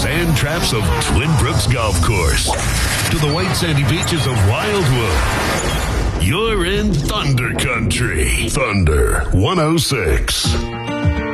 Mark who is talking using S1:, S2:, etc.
S1: sand traps of Twin Brooks Golf Course to the white sandy beaches of Wildwood. You're in Thunder Country. Thunder 106.